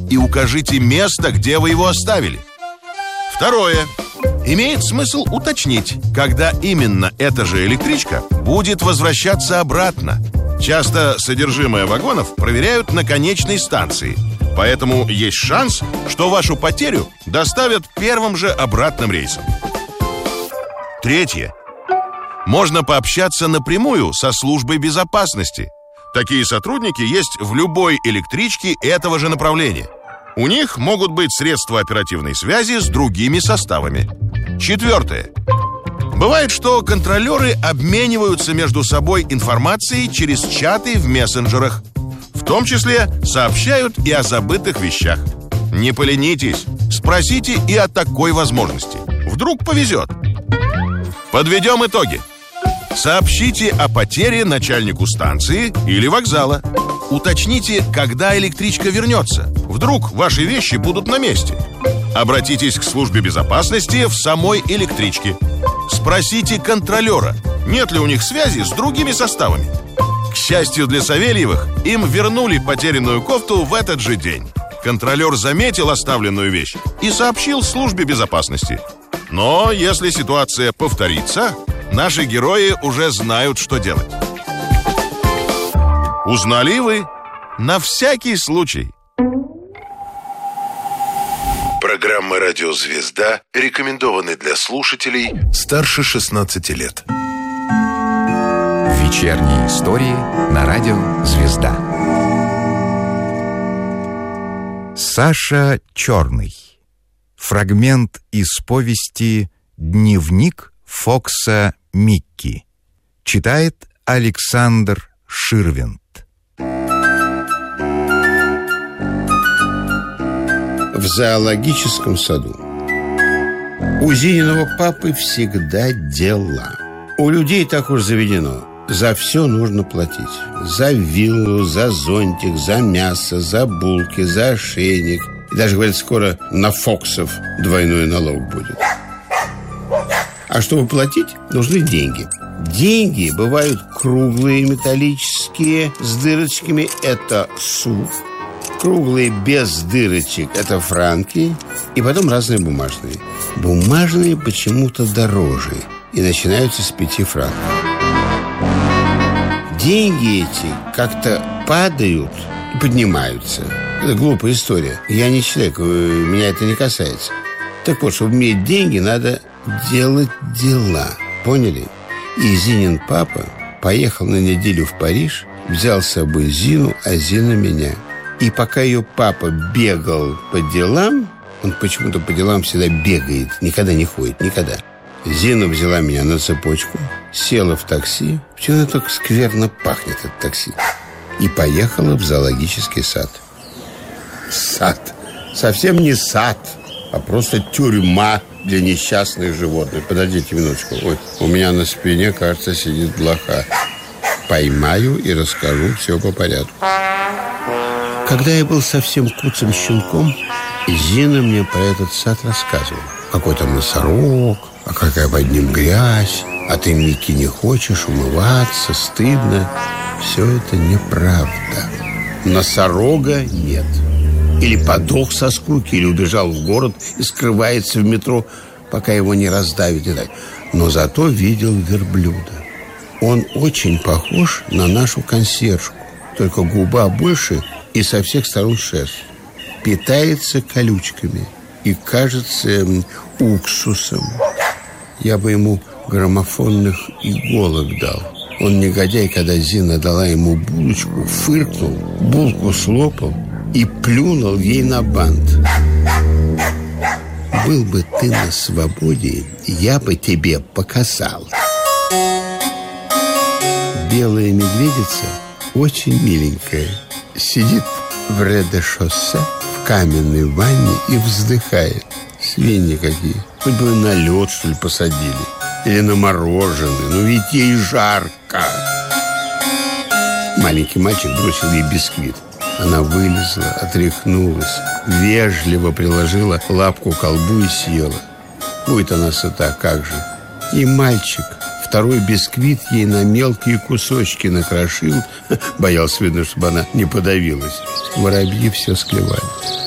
и укажите место, где вы его оставили. Второе. Имеет смысл уточнить, когда именно эта же электричка будет возвращаться обратно. Часто содержимое вагонов проверяют на конечной станции, поэтому есть шанс, что вашу потерю доставят первым же обратным рейсом. Третье. Можно пообщаться напрямую со службой безопасности. Такие сотрудники есть в любой электричке этого же направления. У них могут быть средства оперативной связи с другими составами. Четвертое. Бывает, что контролеры обмениваются между собой информацией через чаты в мессенджерах. В том числе сообщают и о забытых вещах. Не поленитесь, спросите и о такой возможности. Вдруг повезет. Подведем итоги. Сообщите о потере начальнику станции или вокзала. Уточните, когда электричка вернется. Вдруг ваши вещи будут на месте. Обратитесь к службе безопасности в самой электричке. Спросите контролера, нет ли у них связи с другими составами. К счастью для Савельевых, им вернули потерянную кофту в этот же день. Контролер заметил оставленную вещь и сообщил службе безопасности. Но если ситуация повторится, наши герои уже знают, что делать. Узнали и вы? На всякий случай. Программа «Радио Звезда» рекомендованы для слушателей старше 16 лет. Вечерние истории на Радио Звезда. Саша Черный. Фрагмент из повести «Дневник Фокса Микки». Читает Александр Ширвинд. В зоологическом саду. У Зининого папы всегда дела. У людей так уж заведено. За все нужно платить. За виллу, за зонтик, за мясо, за булки, за ошейник. И даже, говорят, скоро на Фоксов двойной налог будет. А чтобы платить, нужны деньги. Деньги бывают круглые, металлические, с дырочками. Это суд. Круглые без дырочек – это франки. И потом разные бумажные. Бумажные почему-то дороже. И начинаются с 5 франков. Деньги эти как-то падают и поднимаются. Это глупая история. Я не человек, меня это не касается. Так вот, чтобы иметь деньги, надо делать дела. Поняли? И Зинин папа поехал на неделю в Париж, взял с собой Зину, а Зина меня. И пока ее папа бегал по делам, он почему-то по делам всегда бегает, никогда не ходит, никогда. Зина взяла меня на цепочку, села в такси. Почему так скверно пахнет от такси? И поехала в зоологический сад. Сад. Совсем не сад, а просто тюрьма для несчастных животных. Подождите минуточку. Ой, у меня на спине, кажется, сидит блоха. Поймаю и расскажу все по порядку. Когда я был совсем куцым щенком, Зина мне про этот сад рассказывала. Какой там носорог, а какая под ним грязь, а ты, Микки, не хочешь умываться, стыдно. Все это неправда. Носорога нет. Или подох со скуки, или убежал в город и скрывается в метро, пока его не раздавит и так. Но зато видел верблюда. Он очень похож на нашу консьержку, только губа больше и со всех сторон шерсть. Питается колючками и, кажется, уксусом. Я бы ему граммофонных иголок дал. Он, негодяй, когда Зина дала ему булочку, фыркнул, булку слопал и плюнул ей на бант. Был бы ты на свободе, я бы тебе показал. Белая медведица очень миленькая. Сидит в ре-де-шоссе в каменной ванне и вздыхает. Свиньи какие. Хоть бы на лед, что ли, посадили. Или на мороженое. Ну ведь ей жарко. Маленький мальчик бросил ей бисквит. Она вылезла, отряхнулась, вежливо приложила лапку к колбу и съела. Будет она сыта, как же. И мальчик второй бисквит ей на мелкие кусочки накрошил. Боялся, видно, чтобы она не подавилась. Воробьи все склевали.